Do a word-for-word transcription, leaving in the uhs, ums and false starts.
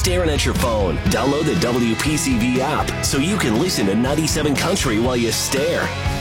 staring at your phone? Download the W P C V app so you can listen to ninety-seven Country while you stare.